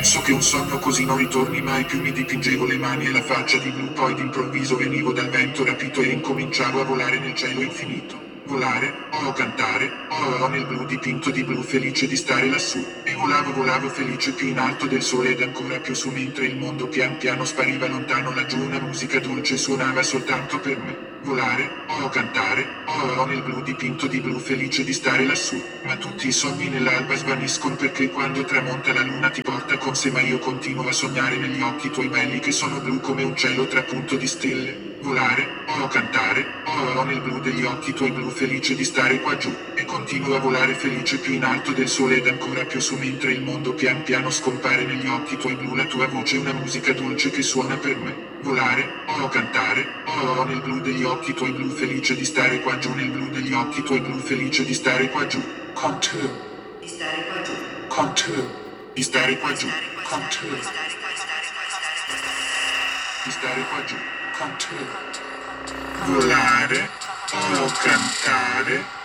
Penso che un sogno così non ritorni mai più. Mi dipingevo le mani e la faccia di blu, poi d'improvviso venivo dal vento rapito e incominciavo a volare nel cielo infinito. Volare, cantare, nel blu dipinto di blu, felice di stare lassù. E volavo felice più in alto del sole ed ancora più su, mentre il mondo pian piano spariva lontano laggiù. Una musica dolce suonava soltanto per me. Volare, cantare, nel blu dipinto di blu, felice di stare lassù. Ma tutti i sogni nell'alba svaniscono, perché quando tramonta la luna ti porta con sé, ma io continuo a sognare negli occhi tuoi belli che sono blu come un cielo trapunto di stelle. Volare, cantare, nel blu degli occhi tuoi blu, felice di stare qua giù. E continuo a volare felice più in alto del sole ed ancora più su, mentre il mondo pian piano scompare negli occhi tuoi blu. La tua voce è una musica dolce che suona per me. Volare, cantare, nel blu degli occhi tuoi blu, felice di stare qua giù. Nel blu degli occhi tuoi blu, felice di stare qua giù. Contour. Di stare qua giù. Contour. Di stare qua giù. Contour. Di stare qua giù. Contour. Volare, cantare.